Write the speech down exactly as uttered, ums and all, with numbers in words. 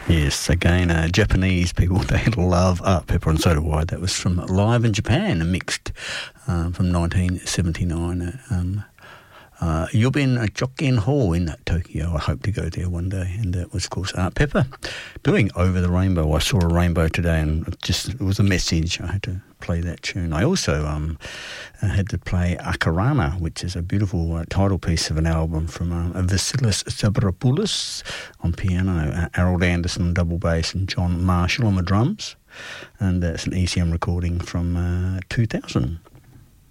Yes, again, uh, Japanese people, they love Art Pepper, and so do I. That was from Live in Japan, mixed um, from nineteen seventy-nine. Um, uh, Yubin Chokken Hall in Tokyo. I hope to go there one day. And that was, of course, Art Pepper doing Over the Rainbow. I saw a rainbow today, and it just it was a message. I had to play that tune. I also um, had to play Akarana, which is a beautiful uh, title piece of an album from uh, Vasilis Sabropoulos on piano, uh, Harold Anderson double bass, and John Marshall on the drums. And that's an E C M recording from uh, two thousand.